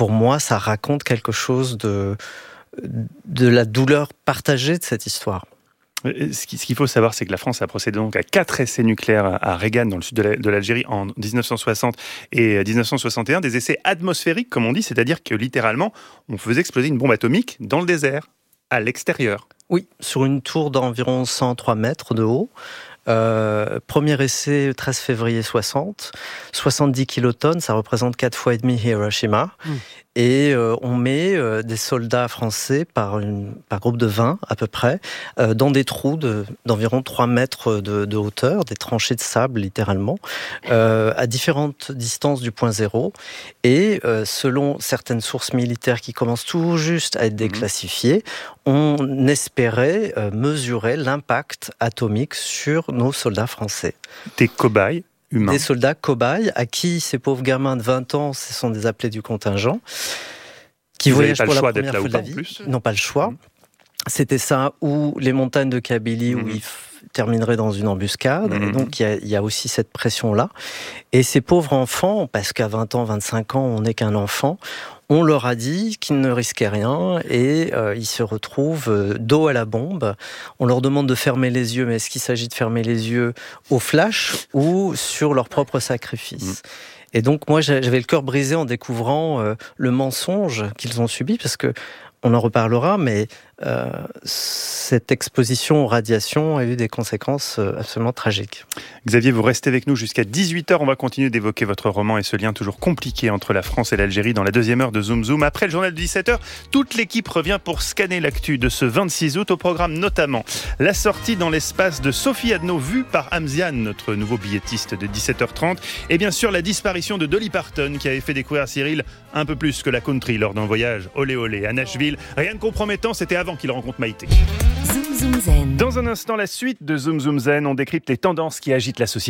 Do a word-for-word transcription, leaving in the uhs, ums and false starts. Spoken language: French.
pour moi, ça raconte quelque chose de, de la douleur partagée de cette histoire. Ce qu'il faut savoir, c'est que la France a procédé donc à quatre essais nucléaires à Regan, dans le sud de l'Algérie, en dix-neuf cent soixante et dix-neuf cent soixante et un, des essais atmosphériques, comme on dit, c'est-à-dire que littéralement, on faisait exploser une bombe atomique dans le désert, à l'extérieur. Oui, sur une tour d'environ cent trois mètres de haut. Euh, premier essai, treize février soixante, soixante-dix kilotonnes, ça représente quatre fois et demi Hiroshima. Mmh. Et euh, on met euh, des soldats français par, une, par groupe de vingt à peu près, euh, dans des trous de, d'environ trois mètres de, de hauteur, des tranchées de sable littéralement, euh, à différentes distances du point zéro. Et euh, selon certaines sources militaires qui commencent tout juste à être déclassifiées, on espérait euh, mesurer l'impact atomique sur nos soldats français. Des cobayes humains. Des soldats cobayes à qui ces pauvres gamins de vingt ans, ce sont des appelés du contingent, qui Vous voyagent pas pour le la choix première d'être là fois de la vie, plus. n'ont pas le choix. Mmh. C'était ça, ou les montagnes de Kabylie, mmh. où ils f- termineraient dans une embuscade. Mmh. Et donc, il y, y a aussi cette pression-là. Et ces pauvres enfants, parce qu'à vingt ans, vingt-cinq ans, on n'est qu'un enfant, on leur a dit qu'ils ne risquaient rien et euh, ils se retrouvent euh, dos à la bombe. On leur demande de fermer les yeux, mais est-ce qu'il s'agit de fermer les yeux au flash ou sur leur propre sacrifice ? Mmh. Et donc, moi, j'avais le cœur brisé en découvrant euh, le mensonge qu'ils ont subi, parce que on en reparlera, mais euh, cette exposition aux radiations a eu des conséquences absolument tragiques. Xavier, vous restez avec nous jusqu'à dix-huit heures. On va continuer d'évoquer votre roman et ce lien toujours compliqué entre la France et l'Algérie dans la deuxième heure de Zoom Zoom. Après le journal de dix-sept heures, toute l'équipe revient pour scanner l'actu de ce vingt-six août. Au programme notamment la sortie dans l'espace de Sophie Adno, vue par Amzian, notre nouveau billettiste de dix-sept heures trente. Et bien sûr, la disparition de Dolly Parton, qui avait fait découvrir à Cyril un peu plus que la country lors d'un voyage olé olé à Nashville. Rien de compromettant, c'était avant qu'il rencontre Maïté. Zoom Zoom Zen. Dans un instant, la suite de Zoom Zoom Zen, on décrypte les tendances qui agitent la société.